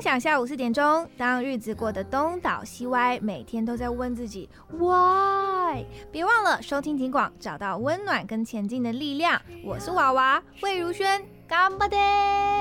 想下午4点钟，当日子过得东倒西歪，每天都在问自己 why。别忘了收听警广，找到温暖跟前进的力量。我是娃娃魏如萱，干巴爹。